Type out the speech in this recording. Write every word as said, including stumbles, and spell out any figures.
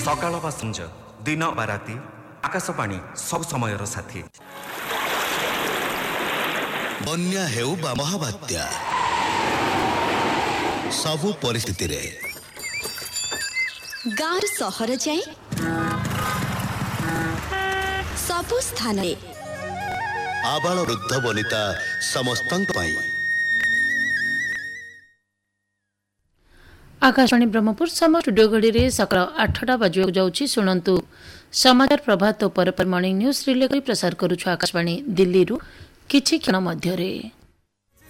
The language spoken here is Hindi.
सकाळ बा संज दिन बा राति आकाशवाणी सब समयर साथी। बन्या हेउ बा महाबात्या सबु परिस्थिति रे गाँव सहर जाए सबु स्थान रे आबाल वृद्ध वनिता समस्तंक पाई। आकाशवाणी ब्रह्मपुर समय स्टूडियो घड़ी सकाल आठटा बजे जाऊँगी शुणु समाचार प्रभात पर मॉर्निंग न्यूज रिले प्रसार करुछु आकाशवाणी दिल्ली रु किछि क्षण मध्यरे।